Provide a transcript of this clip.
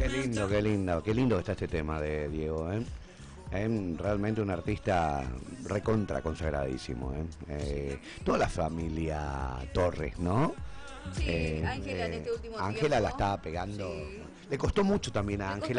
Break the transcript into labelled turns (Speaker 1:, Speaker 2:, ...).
Speaker 1: qué lindo, qué lindo está este tema de Diego, ¿eh? Realmente un artista recontra consagradísimo, ¿eh? Toda la familia Torres, ¿no?
Speaker 2: Sí, Ángela en este último
Speaker 1: Ángela
Speaker 2: tiempo.
Speaker 1: la estaba pegando.
Speaker 2: Sí.
Speaker 1: Le costó mucho también a
Speaker 2: Le
Speaker 1: Ángela.